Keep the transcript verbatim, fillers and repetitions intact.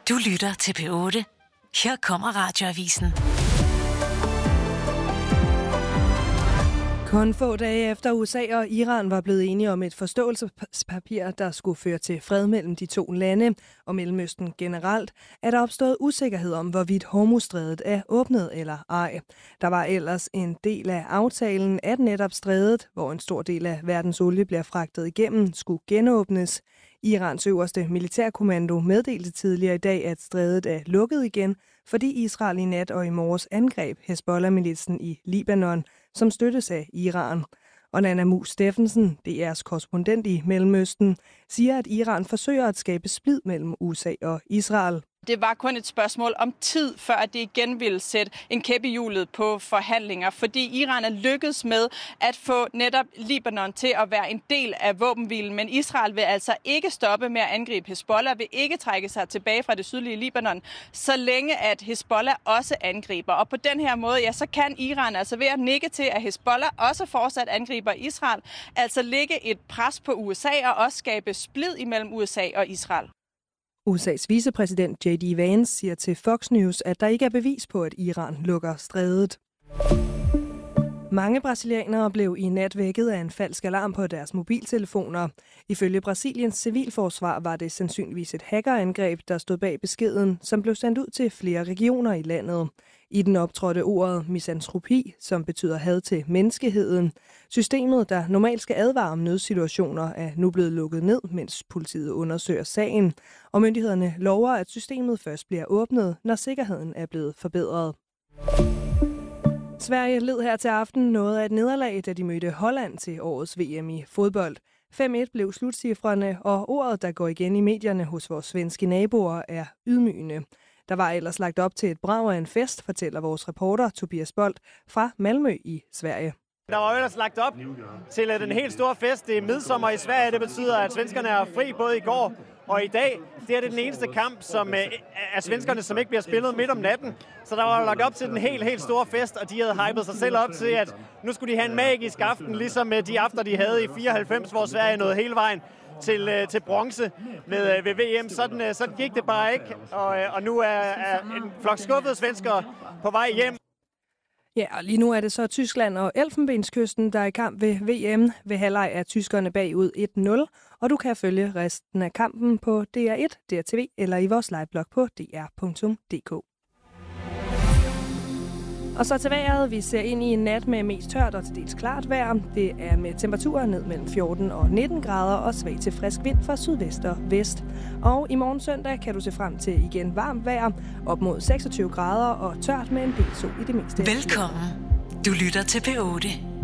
Du lytter til P otte. Her kommer Radioavisen. Kun få dage efter U S A og Iran var blevet enige om et forståelsespapir, der skulle føre til fred mellem de to lande og Mellemøsten generelt, er der opstået usikkerhed om, hvorvidt Hormuzstrædet er åbnet eller ej. Der var ellers en del af aftalen, at netop strædet, hvor en stor del af verdens olie bliver fragtet igennem, skulle genåbnes. Irans øverste militærkommando meddelte tidligere i dag, at strædet er lukket igen, fordi Israel i nat og i morges angreb Hezbollah-militsen i Libanon, som støttes af Iran. Og Nana Mus Steffensen, D R's korrespondent i Mellemøsten, siger, at Iran forsøger at skabe splid mellem U S A og Israel. Det var kun et spørgsmål om tid, før det igen ville sætte en kæp i hjulet på forhandlinger, fordi Iran er lykkedes med at få netop Libanon til at være en del af våbenhvilen, men Israel vil altså ikke stoppe med at angribe Hezbollah, vil ikke trække sig tilbage fra det sydlige Libanon, så længe at Hezbollah også angriber. Og på den her måde, ja, så kan Iran altså ved at nikke til, at Hezbollah også fortsat angriber Israel, altså lægge et pres på U S A og også skabe splid imellem U S A og Israel. U S A's vicepræsident J D Vance siger til Fox News, at der ikke er bevis på, at Iran lukker strædet. Mange brasilianere blev i nat vækket af en falsk alarm på deres mobiltelefoner. Ifølge Brasiliens civilforsvar var det sandsynligvis et hackerangreb, der stod bag beskeden, som blev sendt ud til flere regioner i landet. I den optrådte ordet misantropi, som betyder had til menneskeheden. Systemet, der normalt skal advare om nødsituationer, er nu blevet lukket ned, mens politiet undersøger sagen. Og myndighederne lover, at systemet først bliver åbnet, når sikkerheden er blevet forbedret. Sverige led her til aften noget af et nederlag, da de mødte Holland til årets V M i fodbold. fem et blev slutcifrene, og ordet, der går igen i medierne hos vores svenske naboer, er ydmygende. Der var ellers lagt op til et brag af en fest, fortæller vores reporter Tobias Bolt fra Malmø i Sverige. Der var ellers lagt op til den helt store fest. Det er midsommer i Sverige. Det betyder, at svenskerne er fri både i går og i dag. Det er det den eneste kamp, som er svenskerne, som ikke bliver spillet midt om natten. Så der var lagt op til den helt, helt store fest, og de havde hypet sig selv op til, at nu skulle de have en magisk aften, ligesom de aftener, de havde i fireoghalvfems, hvor Sverige nåede hele vejen til, til bronze med, ved V M. Sådan, sådan gik det bare ikke, og, og nu er, er en flok skuffede svenskere på vej hjem. Ja, og lige nu er det så Tyskland og Elfenbenskysten, der er i kamp ved V M. Ved halvleg er tyskerne bagud et nul, og du kan følge resten af kampen på D R et, D R T V eller i vores liveblog på d r punktum d k. Og så til vejret. Vi ser ind i en nat med mest tørt og til dels klart vejr. Det er med temperaturer ned mellem fjorten og nitten grader og svag til frisk vind fra sydvest og vest. Og i morgen søndag kan du se frem til igen varmt vejr, op mod seksogtyve grader og tørt med en del sol i det meste. Velkommen. Du lytter til P otte.